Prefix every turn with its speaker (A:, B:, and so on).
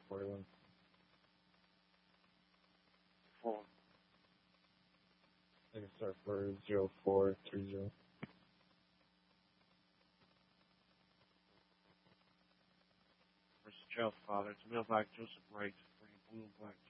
A: 41.
B: Four.
A: I can start for 0430.
B: Versus Jail Father. It's a mailbag Joseph Wright for your blue and black